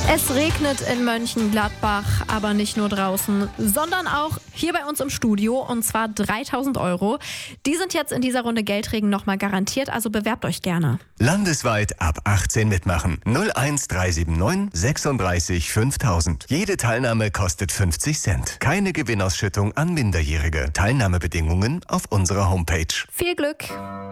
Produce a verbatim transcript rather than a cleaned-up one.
Es regnet in Mönchengladbach, aber nicht nur draußen, sondern auch hier bei uns im Studio, und zwar dreitausend Euro. Die sind jetzt in dieser Runde Geldregen nochmal garantiert, also bewerbt euch gerne. Landesweit ab achtzehn mitmachen. null eins drei sieben neun sechsunddreißig fünftausend. Jede Teilnahme kostet fünfzig Cent. Keine Gewinnausschüttung an Minderjährige. Teilnahmebedingungen auf unserer Homepage. Viel Glück!